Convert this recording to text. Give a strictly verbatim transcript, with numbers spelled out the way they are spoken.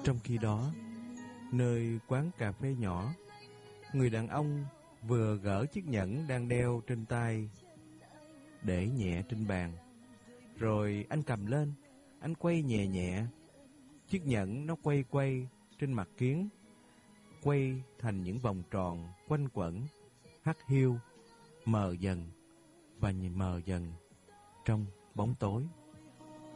Trong khi đó, nơi quán cà phê nhỏ, người đàn ông vừa gỡ chiếc nhẫn đang đeo trên tay, để nhẹ trên bàn. Rồi anh cầm lên, anh quay nhẹ nhẹ. Chiếc nhẫn nó quay quay trên mặt kiếng, quay thành những vòng tròn quanh quẩn, hắt hiu, mờ dần và mờ dần trong bóng tối.